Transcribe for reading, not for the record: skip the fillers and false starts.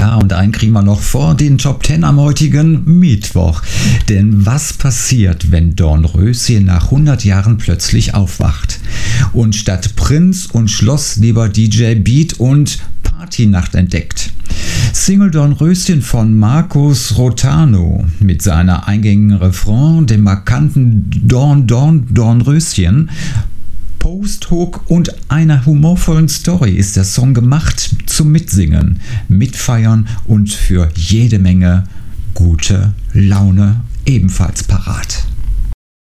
Ja, und einen kriegen wir noch vor den Top 10 am heutigen Mittwoch. Denn was passiert, wenn Dornröschen nach 100 Jahren plötzlich aufwacht und statt Prinz und Schloss lieber DJ Beat und Partynacht entdeckt? Single Dornröschen von Marcus Rotano mit seiner eingängigen Refrain, dem markanten Dornröschen, Post-Hook und einer humorvollen Story ist der Song gemacht zum Mitsingen, Mitfeiern und für jede Menge gute Laune ebenfalls parat.